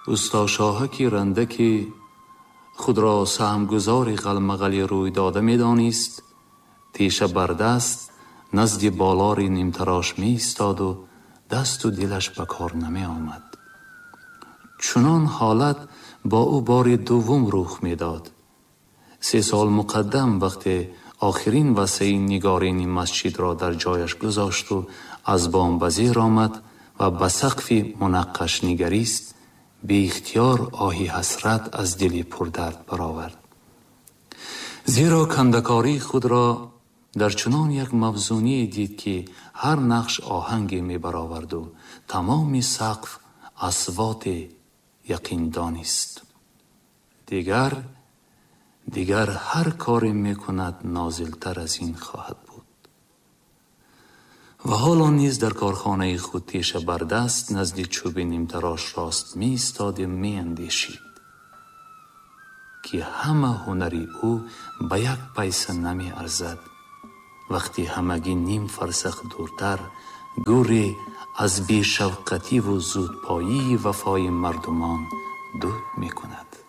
استا شاهکی رندکی خود را سهمگزار غلمغلی روی داده می دانست. تیشه بر دست نزد بالار نیمتراش می استاد و دست و دلش به کار نمی آمد. چنان حالت با او بار دوم رخ می داد. 3 سال مقدم وقتی آخرین وصیه نگارین مسجد را در جایش گذاشت و از بام وزیر آمد و به سقف منقش نگریست، بی اختیار آهی حسرت از دلی پردرد برآورد. زیرا کندکاری خود را در چنان یک مفزونی دید که هر نقش آهنگی می برآورد و تمام سقف اصوات یقین دانست. دیگر هر کاری می کند نازلتر از این خواهد بود. و حالا نیز در کارخانه خود تیشه بر دست نزد چوب نیمتراش راست می استاد و می اندیشید که همه هنری او به یک پیسه نمی ارزد وقتی همگی نیم فرسخ دورتر گوری از بی شفقتی و زودپایی وفای مردمان دود می کند.